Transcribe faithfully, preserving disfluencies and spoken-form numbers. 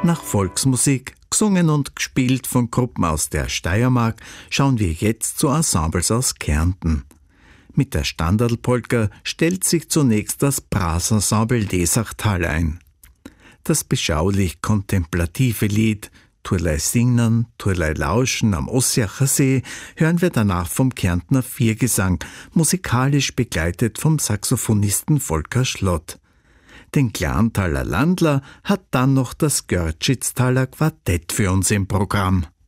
Nach Volksmusik, gesungen und gespielt von Gruppen aus der Steiermark, schauen wir jetzt zu Ensembles aus Kärnten. Mit der Standardpolka stellt sich zunächst das Brasensemble Lesachtal ein. Das beschaulich kontemplative Lied Turlei singen, Turlei lauschen am Ossiacher See hören wir danach vom Kärntner Viergesang, musikalisch begleitet vom Saxophonisten Volker Schlott. Den Glantaler Landler hat dann noch das Görtschitztaler Quartett für uns im Programm.